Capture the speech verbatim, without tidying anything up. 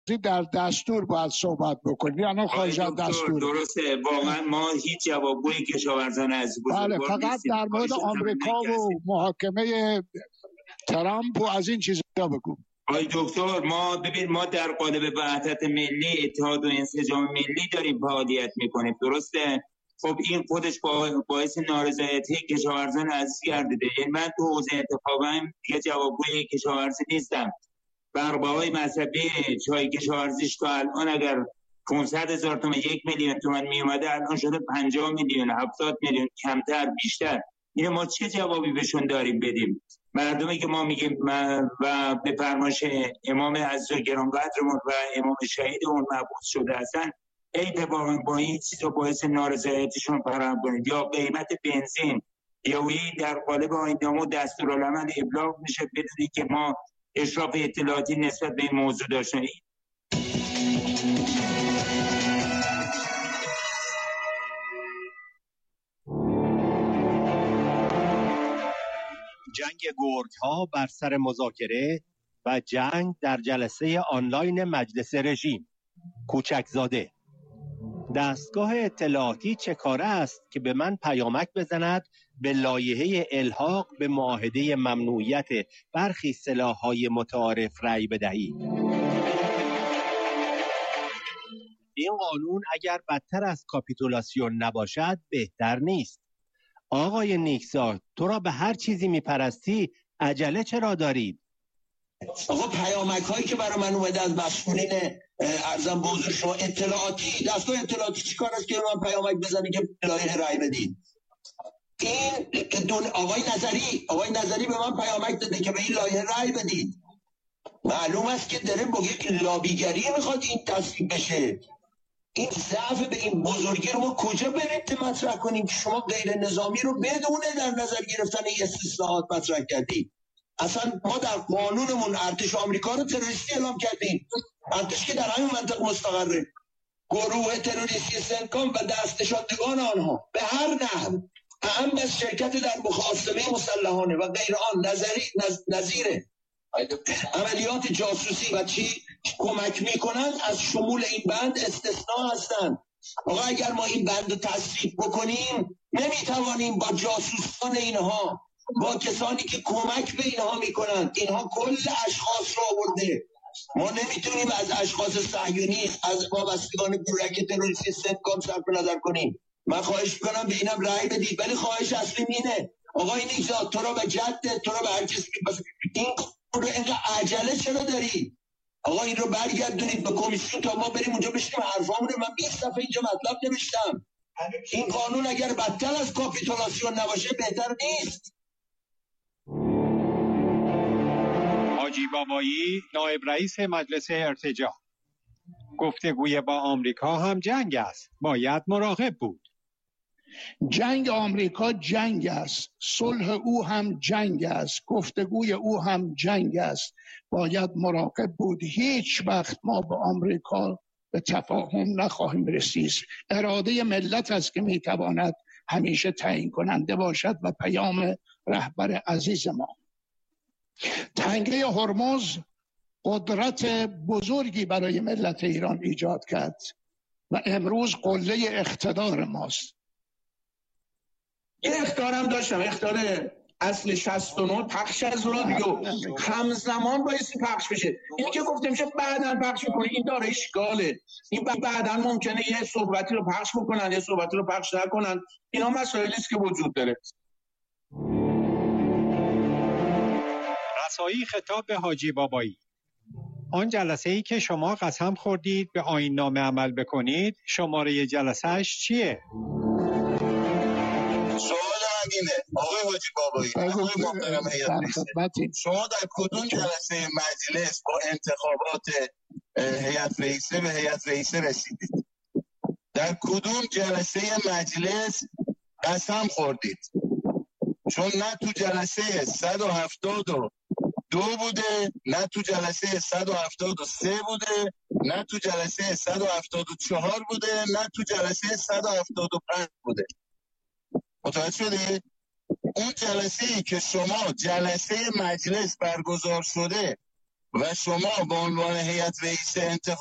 در دستور باید صحبت بکنید، یعنی خارج از دستور. درسته، واقعا ما هیچ جوابگوی کشاورزان از بله، فقط در مورد آمریکا و محاکمه ترامپ و از این چیزا بگو. آقای دکتر، ما ببین ما در قالب وحدت ملی، اتحاد و انسجام ملی داریم فعالیت میکنیم، درسته؟ خب این خودش باعث نارضایتی کشاورزان عزیز گردیده. یعنی من تو حوزه انتخابم دیگه جوابگوی کشاورزی نیستم. برقبه‌های مذهبی چای کشاورزیش تا الان اگر پانصد هزار تومان یک میلیون تومان می اومده، الان شده پنجاه میلیون، هفتاد میلیون، کمتر بیشتر. این ما چه جوابی بهشون داریم بدیم؟ مردمی که ما میگیم و به فرمایش امام عزیز و گرانقدرمون و امام شهیدمون مبعوث شده هستن، اتفاقا با این چیزا باعث نارضایتیشون فراهم کنید. یا قیمت بنزین یا در قالب آیین‌نامه و دستورالعمل ابلاغ میشه بدونید که ما اشراف اطلاعاتی نسبت به این موضوع داشتیم. جنگ گرگ ها بر سر مذاکره و جنگ در جلسه آنلاین مجلس رژیم. کوچکزاده: دستگاه اطلاعاتی چه کاره است که به من پیامک بزند به لایحه الحاق به معاهده ممنوعیت برخی سلاح‌های متعارف رأی بدهید؟ این قانون اگر بدتر از کاپیتولاسیون نباشد بهتر نیست. آقای نیکزاد، تو را به هر چیزی میپرستی، عجله چرا دارید؟ آقا پیامک هایی که برای من اومده از مسئولین ارزم به حضور شما اطلاعاتی، دستگاه اطلاعاتی چی کار است که من پیامک بزنی که لایحه رأی بدید؟ این دون آقای نظری آقای نظری به من پیامک داده که به این لایحه رأی بدید. معلوم است که داره با یک لابیگری میخواد این تصویب بشه. این ضعف به این بزرگی رو ما کجا برید مطرح کنیم که شما غیر نظامی رو بدون در نظر گرفتن این استثناءات مطرح کردید؟ اصلا ما در قانونمون ارتش آمریکا رو تروریستی اعلام کردیم، ارتش که در همین منطقه مستقره. گروه تروریستی سنکام و دستشاتگان آنها به هر نحو اهم از شرکت در مخاصمه مسلحانه و غیر آن نظری نظ... نظیره عملیات جاسوسی و چی کمک میکنن از شمول این بند استثناء هستند. آقا اگر ما این بند رو تصویب بکنیم نمیتوانیم با جاسوسان اینها، با کسانی که کمک به اینها میکنن، اینها کل اشخاص رو آورده، ما نمیتونیم از اشخاص صهیونی از وابستگان گروه تروریستی سنکام صرف نظر کنیم. من خواهش میکنم به اینم رأی بدید، ولی خواهش اصلی اینه آقای نیکزاد، تو را به جد، تو را به هر کسی میپسه، این رو اینقدر عجله چرا داری؟ آقا این رو برگردونید به کمیسیون تا ما بریم اونجا بشیم حرفامونه. من بیست صفحه اینجا مطلب نوشتم. این قانون اگر بدتر از کاپیتولاسیون نباشه بهتر نیست. حاجی بابایی، نایب رئیس مجلس ارتجاع: گفتگوی با آمریکا هم جنگ است، باید مراقب بود. جنگ آمریکا جنگ است، صلح او هم جنگ است، گفتگوی او هم جنگ است، باید مراقب بود. هیچ وقت ما با آمریکا به تفاهم نخواهیم رسید. اراده ملت است که میتواند همیشه تعیین کننده باشد و پیام رهبر عزیز ما. تنگه هرمز قدرت بزرگی برای ملت ایران ایجاد کرد و امروز قله اقتدار ماست. یه اختارم داشتم، اختار اصل شصت و نه پخش از رادیو همزمان بایستی پخش بشه. اینی که گفته میشه بعداً پخش میکنه، این داره اشکاله. این بعداً ممکنه یه صحبتی رو پخش بکنن، یه صحبتی رو پخش نکنن. اینا مسائلی است که وجود داره. رسایی خطاب به حاجی بابایی: آن جلسه ای که شما قسم خوردید به آیین نامه عمل بکنید، شماره جلسهش چیه؟ سوال من اینه آقای حاجی بابایی، آقای محترم هیئت رئیسه، شما در کدوم جلسه مجلس با انتخابات هیئت رئیسه به هیئت رئیسه رسیدید؟ در کدوم جلسه مجلس قسم خوردید؟ چون نه تو جلسه صد و هفتاد و دو بوده، نه تو جلسه صد و هفتاد و سه بوده، نه تو جلسه صد و هفتاد و چهار بوده، نه تو جلسه صد و هفتاد و پنج بوده. متوجه شده؟ اون جلسه ای که شما جلسه مجلس برگزار شده و شما به عنوان هیئت رئیس انتخاب